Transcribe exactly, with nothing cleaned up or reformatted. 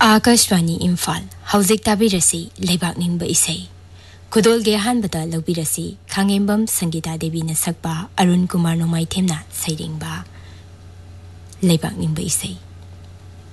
आकाशवाणी इम्फाल हौजिक ताबिरसी लेबाक निंबा इसै खुदोल गे हानबदा लौबिरसी खांगेंबम संगीता देवी न सकबा अरुण कुमार नोमाई थेमना सैरिंगबा लेबाक निंबा इसै